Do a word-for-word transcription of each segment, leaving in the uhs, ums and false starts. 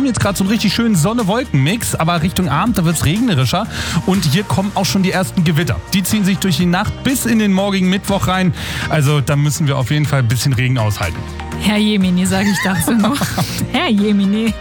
haben jetzt gerade so einen richtig schönen Sonne-Wolken-Mix, aber Richtung Abend, da wird es regnerischer. Und hier kommen auch schon die ersten Gewitter. Die ziehen sich durch die Nacht bis in den morgigen Mittwoch rein. Also da müssen wir auf jeden Fall ein bisschen Regen aushalten. Herr Jemini, sage ich dazu noch. Herr Jemini.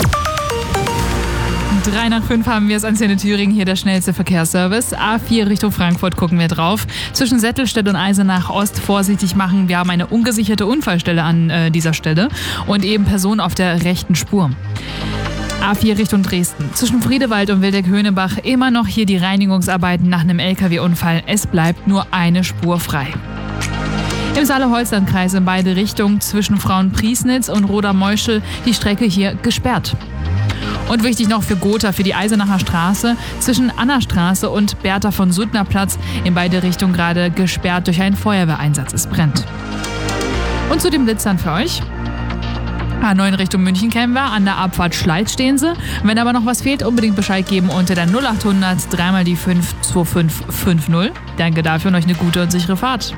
Drei nach fünf haben wir es an Antenne Thüringen, hier der schnellste Verkehrsservice. A vier Richtung Frankfurt gucken wir drauf. Zwischen Settelstedt und Eisenach Ost vorsichtig machen. Wir haben eine ungesicherte Unfallstelle an äh, dieser Stelle und eben Personen auf der rechten Spur. A vier Richtung Dresden. Zwischen Friedewald und Wildeck-Höhnebach immer noch hier die Reinigungsarbeiten nach einem L K W-Unfall. Es bleibt nur eine Spur frei. Im Saale-Holstein-Kreis in beide Richtungen zwischen Frauenpriesnitz und Roda-Meuschel die Strecke hier gesperrt. Und wichtig noch für Gotha, für die Eisenacher Straße zwischen Annastraße und Bertha von Suttner Platz in beide Richtungen gerade gesperrt durch einen Feuerwehreinsatz. Es brennt. Und zu den Blitzern für euch. A neun Richtung München kennen wir, an der Abfahrt Schleiz stehen sie. Wenn aber noch was fehlt, unbedingt Bescheid geben unter der null achthundert dreimal die fünf zwei fünf fünf null. Danke dafür und euch eine gute und sichere Fahrt.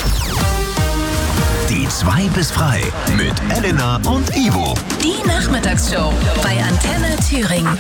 Die zwei bis frei mit Elena und Ivo. Die Nachmittagsshow bei Antenne Thüringen.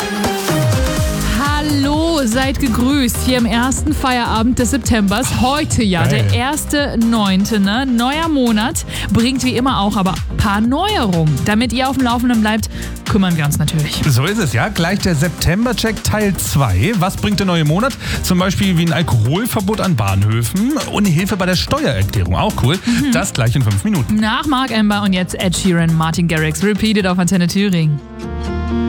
Hallo, seid gegrüßt hier im ersten Feierabend des Septembers. Heute ja, Geil. der erste neunte, ne? Neuer Monat, bringt wie immer auch aber ein paar Neuerungen. Damit ihr auf dem Laufenden bleibt, kümmern wir uns natürlich. So ist es, ja. Gleich der September-Check Teil zwei. Was bringt der neue Monat? Zum Beispiel wie ein Alkoholverbot an Bahnhöfen und Hilfe bei der Steuererklärung. Auch cool. Mhm. Das gleich in fünf Minuten. Nach Mark Ember und jetzt Ed Sheeran, Martin Garrix, Repeated auf Antenne Thüringen.